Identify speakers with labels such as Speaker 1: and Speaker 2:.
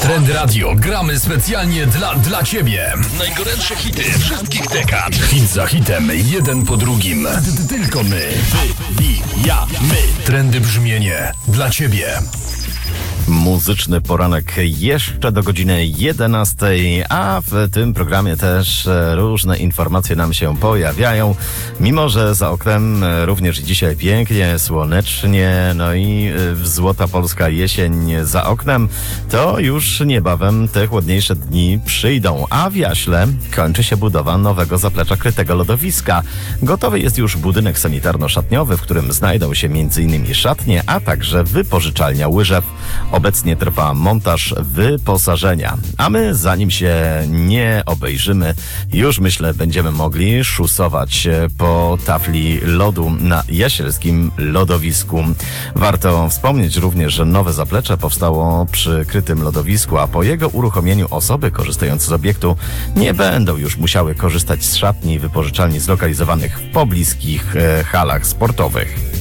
Speaker 1: Trend Radio gramy specjalnie dla Ciebie. Najgorętsze hity wszystkich dekad. Hit za hitem, jeden po drugim. Tylko my. Wybijamy. Trendy brzmienie dla Ciebie.
Speaker 2: Muzyczny poranek jeszcze do godziny 11, a w tym programie też różne informacje nam się pojawiają. Mimo że za oknem również dzisiaj pięknie, słonecznie, no i złota polska jesień za oknem, to już niebawem te chłodniejsze dni przyjdą, a w Jaśle kończy się budowa nowego zaplecza krytego lodowiska. Gotowy jest już budynek sanitarno-szatniowy, w którym znajdą się m.in. szatnie, a także wypożyczalnia łyżew. Obecnie trwa montaż wyposażenia, a my zanim się nie obejrzymy, już myślę będziemy mogli szusować po tafli lodu na jasielskim lodowisku. Warto wspomnieć również, że nowe zaplecze powstało przy krytym lodowisku, a po jego uruchomieniu osoby korzystające z obiektu nie będą już musiały korzystać z szatni i wypożyczalni zlokalizowanych w pobliskich halach sportowych.